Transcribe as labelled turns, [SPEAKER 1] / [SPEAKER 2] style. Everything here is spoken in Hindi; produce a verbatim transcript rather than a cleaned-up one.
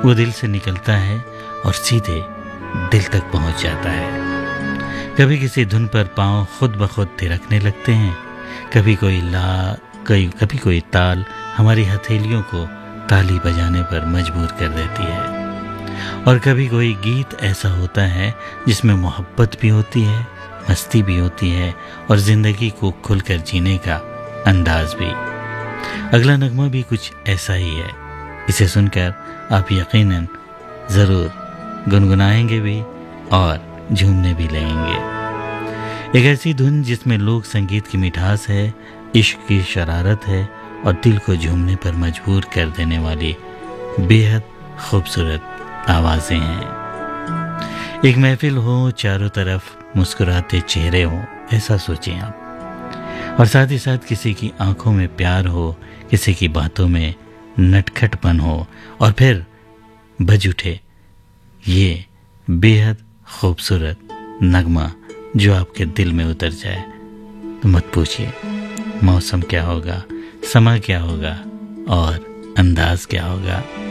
[SPEAKER 1] वो दिल से निकलता है और सीधे दिल तक पहुंच जाता है। कभी किसी धुन पर पांव खुद ब खुद थिरकने लगते हैं, कभी कोई ला कभी कभी कोई ताल हमारी हथेलियों को ताली बजाने पर मजबूर कर देती है, और कभी कोई गीत ऐसा होता है जिसमें मोहब्बत भी होती है, मस्ती भी होती है और ज़िंदगी को खुलकर जीने का अंदाज भी। अगला नगमा भी कुछ ऐसा ही है। इसे सुनकर आप यकीनन ज़रूर गुनगुनाएंगे भी और झूमने भी लगेंगे। एक ऐसी धुन जिसमें लोक संगीत की मिठास है, इश्क की शरारत है और दिल को झूमने पर मजबूर कर देने वाली बेहद खूबसूरत आवाज़ें हैं। एक महफिल हो, चारों तरफ मुस्कुराते चेहरे हों, ऐसा सोचें आप, और साथ ही साथ किसी की आंखों में प्यार हो, किसी की बातों में नटखटपन हो, और फिर बज उठे ये बेहद खूबसूरत नगमा जो आपके दिल में उतर जाए, तो मत पूछिए मौसम क्या होगा, समा क्या होगा और अंदाज क्या होगा।